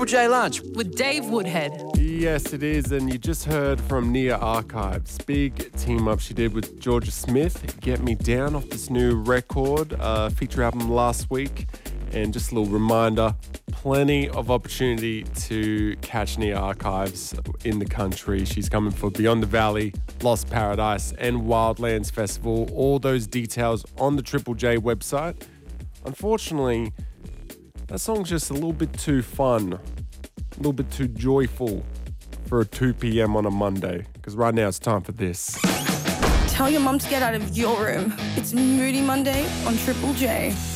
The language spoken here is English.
Triple J Lunch with Dave Woodhead. Yes, it is, and you just heard from Nia Archives. Big team up she did with Georgia Smith, Get Me Down, off this new record, feature album last week. And just a little reminder, plenty of opportunity to catch Nia Archives in the country. She's coming for Beyond the Valley, Lost Paradise, and Wildlands Festival. All those details on the Triple J website. Unfortunately, that song's just a little bit too fun, a little bit too joyful for a 2 p.m. on a Monday, because right now it's time for this. Tell your mum to get out of your room. It's Moody Monday on Triple J.